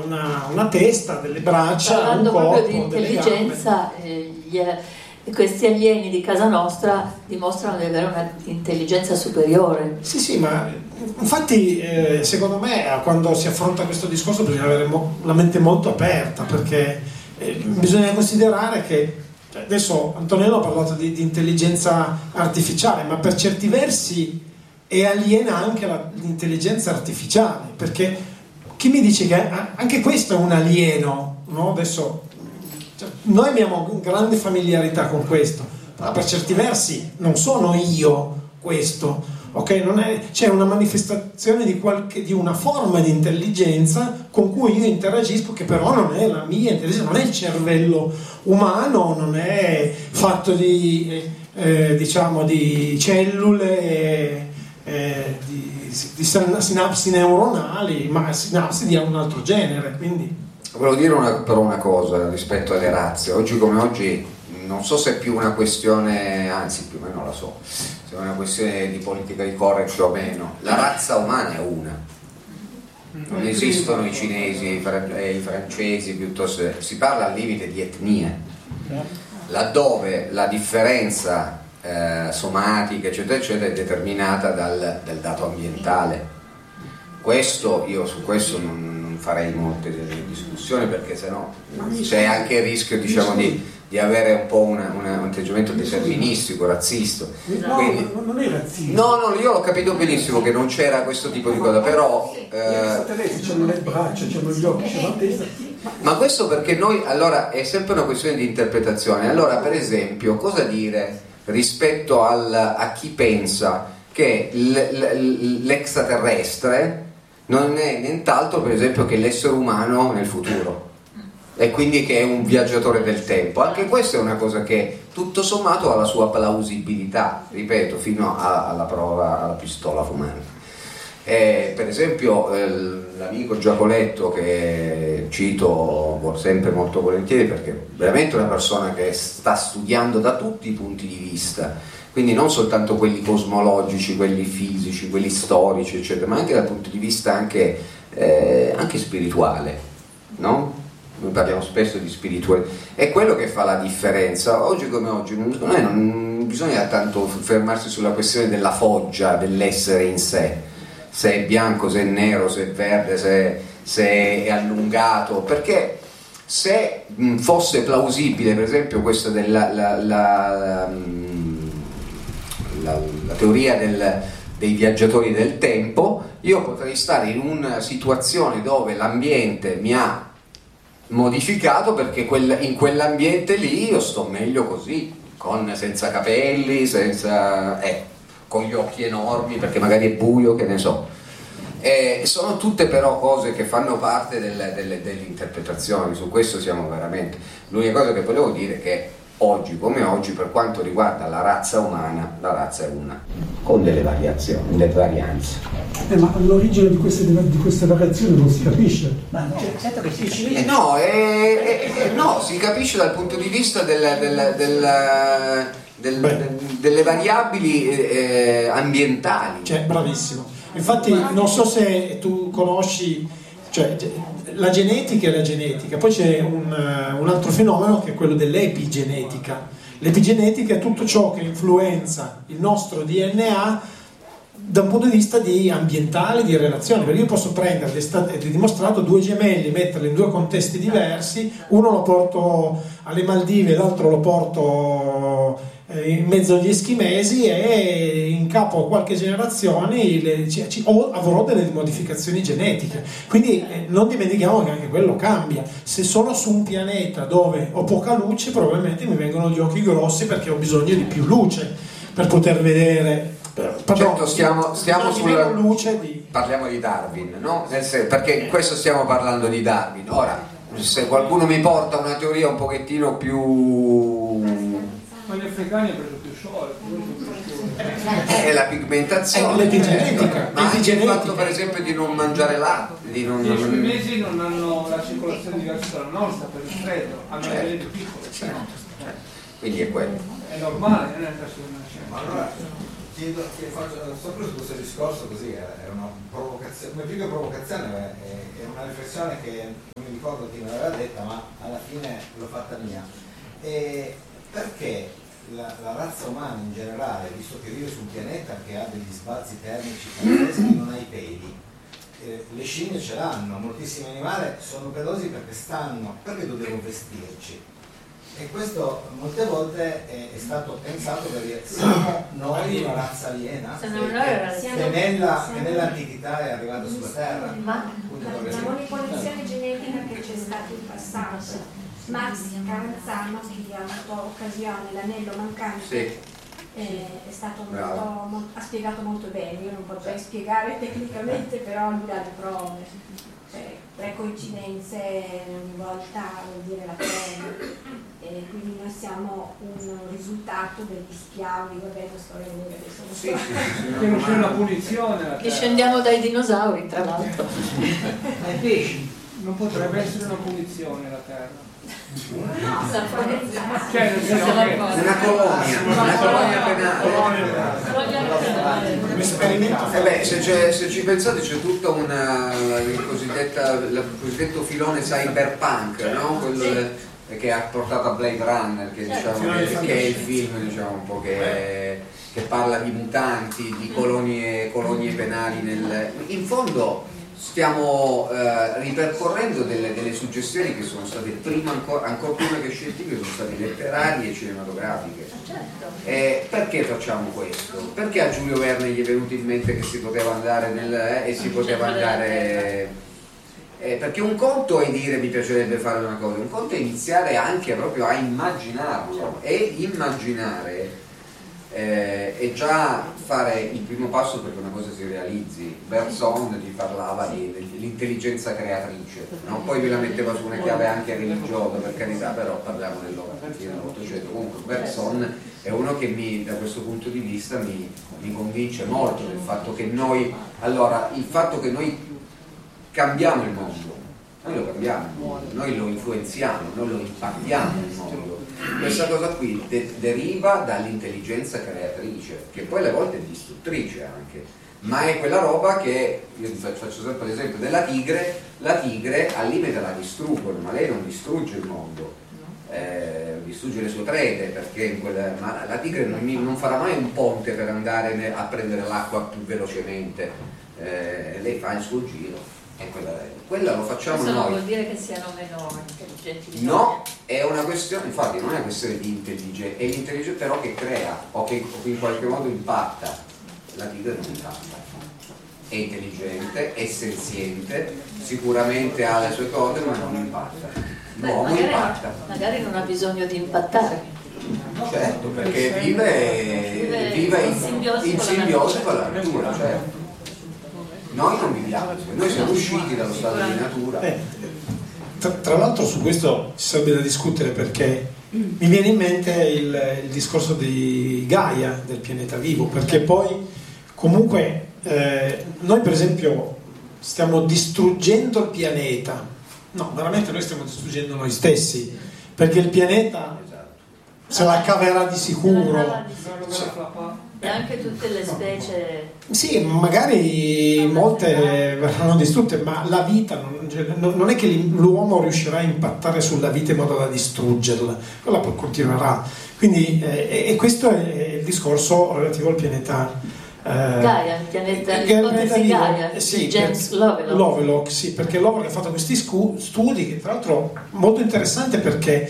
una testa, delle braccia, parlando un corpo, proprio di intelligenza, questi alieni di casa nostra dimostrano di avere un'intelligenza superiore. Sì, ma infatti secondo me quando si affronta questo discorso bisogna avere la mente molto aperta, perché bisogna considerare che adesso Antonello ha parlato di intelligenza artificiale, ma per certi versi è aliena anche l'intelligenza artificiale, perché chi mi dice che anche questo è un alieno, no? Adesso noi abbiamo grande familiarità con questo, però per certi versi non sono io questo, ok? C'è una manifestazione di una forma di intelligenza con cui io interagisco, che però non è la mia intelligenza, non è il cervello umano, non è fatto di cellule, di sinapsi neuronali, ma sinapsi di un altro genere. Quindi volevo dire però una cosa rispetto alle razze. Oggi come oggi non so se è più una questione, anzi più o meno la so, se è una questione di politica di correct o meno. La razza umana è una, non esistono i cinesi e i francesi, piuttosto si parla al limite di etnie, laddove la differenza somatica eccetera eccetera è determinata dal dato ambientale. Io su questo non farei molte discussioni, perché sennò c'è anche il rischio, diciamo, di avere un po' un atteggiamento deterministico, razzista. Quindi, non è razzista. No, io l'ho capito benissimo che non c'era questo tipo di cosa, però c'hanno le braccia, c'hanno gli occhi, c'hanno la testa. Ma questo perché noi, allora, è sempre una questione di interpretazione. Allora, per esempio, cosa dire rispetto a chi pensa che l'extraterrestre non è nient'altro, per esempio, che l'essere umano nel futuro, e quindi che è un viaggiatore del tempo? Anche questa è una cosa che tutto sommato ha la sua plausibilità, ripeto, fino alla prova alla pistola fumante. Per esempio l'amico Giacoletto, che cito sempre molto volentieri perché è veramente una persona che sta studiando da tutti i punti di vista, quindi non soltanto quelli cosmologici, quelli fisici, quelli storici eccetera, ma anche dal punto di vista anche spirituale, no? Noi parliamo spesso di spiritualità, è quello che fa la differenza. Oggi come oggi non bisogna tanto fermarsi sulla questione della foggia, dell'essere in sé, se è bianco, se è nero, se è verde, se è allungato, perché se fosse plausibile, per esempio, questa la teoria dei viaggiatori del tempo, io potrei stare in una situazione dove l'ambiente mi ha modificato, perché in quell'ambiente lì io sto meglio così, senza capelli, con gli occhi enormi, perché magari è buio, che ne so. Sono tutte però cose che fanno parte delle interpretazioni. Su questo siamo veramente. L'unica cosa che volevo dire è che oggi come oggi, per quanto riguarda la razza umana, la razza è una, con delle variazioni, delle varianze. Ma l'origine di queste variazioni non si capisce. Ma no, certo che si capisce. No, si capisce dal punto di vista delle variabili ambientali. Cioè, bravissimo. Infatti non so se tu conosci, cioè, la genetica è la genetica, poi c'è un altro fenomeno che è quello dell'epigenetica. L'epigenetica è tutto ciò che influenza il nostro DNA da un punto di vista di ambientale, di relazioni, perché io posso prendere, è dimostrato, due gemelli, metterli in due contesti diversi, uno lo porto alle Maldive, l'altro lo porto in mezzo agli eschimesi, e in capo a qualche generazione avrò delle modificazioni genetiche. Quindi non dimentichiamo che anche quello cambia. Se sono su un pianeta dove ho poca luce, probabilmente mi vengono gli occhi grossi, perché ho bisogno di più luce per poter vedere. Certo, stiamo sulla luce parliamo di Darwin, no? Perché questo stiamo parlando di Darwin. Ora, se qualcuno mi porta una teoria un pochettino più, ma gli africani hanno preso più sole, è la pigmentazione, l'epigenetica, ma anche il fatto, per esempio, di non mangiare latte, gli cinesi non hanno la circolazione diversa dalla nostra per il freddo, hanno le vene più piccole, quindi è quello. È normale, non è una scienza. faccio sempre su questo discorso così, è una provocazione, come più che provocazione è una riflessione che non mi ricordo chi me l'aveva detta, ma alla fine l'ho fatta mia. E perché la razza umana in generale, visto che vive su un pianeta che ha degli sbalzi termici pazzeschi, non ha i peli? Le scimmie ce l'hanno, moltissimi animali sono pelosi perché dobbiamo vestirci? E questo molte volte è stato pensato perché siamo noi una razza aliena che nell'antichità è arrivata sulla Terra. La manipolazione genetica che c'è stata in passato. Max Caranzano, che ha avuto occasione, l'anello mancante, è stato ha spiegato molto bene. Io non potrei spiegare tecnicamente, però lui ha le prove, cioè 3 coincidenze ogni volta vuol dire la prova, e quindi noi siamo un risultato degli schiavi. Vabbè, la storia lunga adesso non c'è una punizione, discendiamo dai dinosauri, tra l'altro. Ai pesci non potrebbe essere una punizione la Terra. Cioè, una colonia penale. Un esperimento. Se ci pensate c'è tutta il cosiddetto filone cyberpunk, no? Quello che ha portato a Blade Runner, che è il film un po' che parla di mutanti, di colonie penali. In fondo stiamo ripercorrendo delle suggestioni che sono state prima, ancora prima che scientifiche, sono state letterarie e cinematografiche. Perché facciamo questo? Perché a Giulio Verne gli è venuto in mente che si poteva andare perché un conto è dire mi piacerebbe fare una cosa, un conto è iniziare anche proprio a immaginarlo, e immaginare è già fare il primo passo perché una cosa si realizzi. Bergson ti parlava dell'intelligenza creatrice, no? Poi ve la metteva su una chiave anche religiosa, per carità, però parliamo dell'800. Comunque Bergson è uno che da questo punto di vista mi convince molto del fatto che noi cambiamo il mondo, noi lo cambiamo, noi lo influenziamo, noi lo impattiamo il mondo. Questa cosa qui deriva dall'intelligenza creatrice, che poi alle volte è distruttrice anche, ma è quella roba che, io faccio sempre l'esempio della tigre, la tigre al limite la distruggono, ma lei non distrugge il mondo, distrugge le sue prede, perché ma la tigre non farà mai un ponte per andare a prendere l'acqua più velocemente, lei fa il suo giro. E quella lo facciamo questo noi. Non vuol dire che siano meno intelligenti. No, è una questione, infatti non è una questione di intelligenza, è l'intelligenza però che crea o che in qualche modo impatta. La tigre non impatta, è intelligente, è senziente, sicuramente ha le sue cose, ma non impatta. L'uomo impatta. Magari non ha bisogno di impattare. Certo, perché vive in simbiosi con la natura, certo. Noi non viviamo, noi siamo usciti dallo stato di natura. Tra l'altro su questo ci sarebbe da discutere, perché mi viene in mente il discorso di Gaia, del pianeta vivo, perché poi comunque noi per esempio stiamo distruggendo il pianeta. No, veramente noi stiamo distruggendo noi stessi, perché il pianeta se la caverà di sicuro. E anche tutte le specie. Sì, magari molte verranno distrutte, ma la vita non è che l'uomo riuscirà a impattare sulla vita in modo da distruggerla, quella poi continuerà. Quindi e questo è il discorso relativo al pianeta Gaia, il pianeta di Gaia, sì, James Lovelock. Sì, perché Lovelock ha fatto questi studi che tra l'altro molto interessante, perché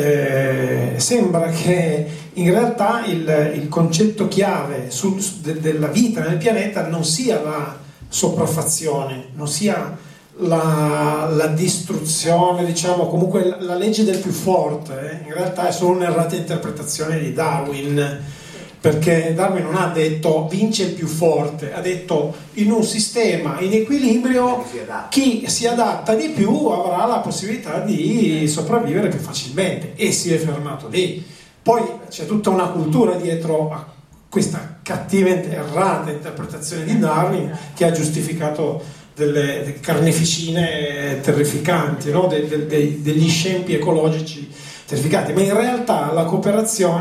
sembra che in realtà il concetto chiave della vita nel pianeta non sia la sopraffazione, non sia la distruzione, diciamo, comunque la legge del più forte. In realtà è solo un'errata interpretazione di Darwin, perché Darwin non ha detto vince il più forte, ha detto in un sistema in equilibrio chi si adatta di più avrà la possibilità di sopravvivere più facilmente, e si è fermato lì. Poi c'è tutta una cultura dietro a questa cattiva, errata interpretazione di Darwin, che ha giustificato delle carneficine terrificanti, no? degli scempi ecologici terrificanti, ma in realtà la cooperazione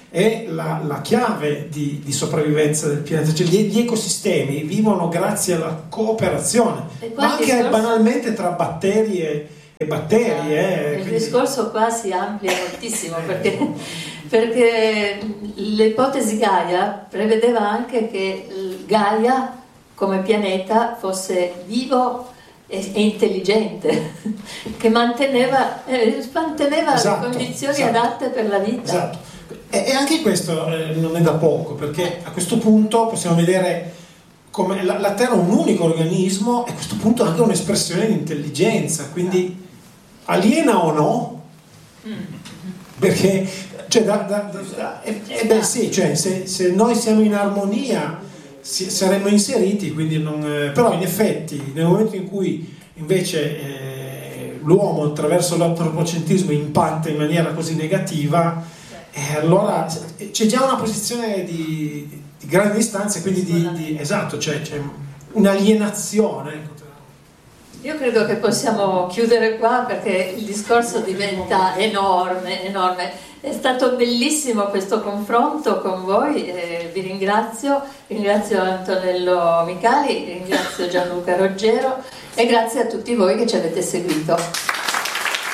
è la chiave di sopravvivenza del pianeta, cioè gli ecosistemi vivono grazie alla cooperazione, ma anche banalmente tra batteri e batteri. Il discorso qua si amplia moltissimo perché l'ipotesi Gaia prevedeva anche che Gaia come pianeta fosse vivo e intelligente, che manteneva esatto, le condizioni esatto, adatte per la vita. Esatto. E anche questo non è da poco, perché a questo punto possiamo vedere come la Terra è un unico organismo e a questo punto anche un'espressione di intelligenza, quindi aliena o no? Perché cioè, beh sì, cioè, se noi siamo in armonia saremmo inseriti, quindi però in effetti nel momento in cui invece l'uomo attraverso l'antropocentrismo impatta in maniera così negativa, allora c'è già una posizione di grande distanza, quindi esatto, cioè c'è un'alienazione. Io credo che possiamo chiudere qua perché il discorso diventa enorme. È stato bellissimo questo confronto con voi, vi ringrazio Antonello Micali, ringrazio Gianluca Roggero e grazie a tutti voi che ci avete seguito.